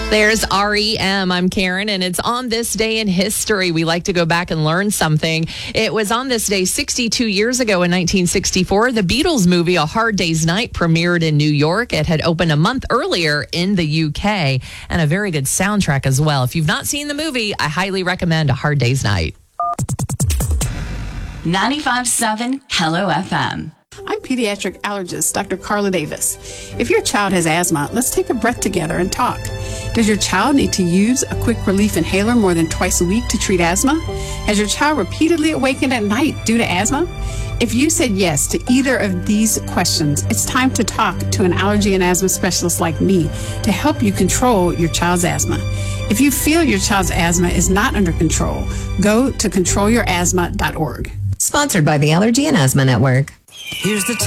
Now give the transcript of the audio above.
There's REM. I'm Karen, and it's on this day in history. We like to go back and learn something. It was on this day 62 years ago in 1964. The Beatles movie A Hard Day's Night premiered in New York. It had opened a month earlier in the UK, and a very good soundtrack as well. If you've not seen the movie, I highly recommend A Hard Day's Night. 95.7 Hello FM. I'm pediatric allergist Dr. Carla Davis. If your child has asthma, let's take a breath together and talk. Does your child need to use a quick relief inhaler more than twice a week to treat asthma? Has your child repeatedly awakened at night due to asthma? If you said yes to either of these questions, it's time to talk to an allergy and asthma specialist like me to help you control your child's asthma. If you feel your child's asthma is not under control, go to controlyourasthma.org. Sponsored by the Allergy and Asthma Network. Here's the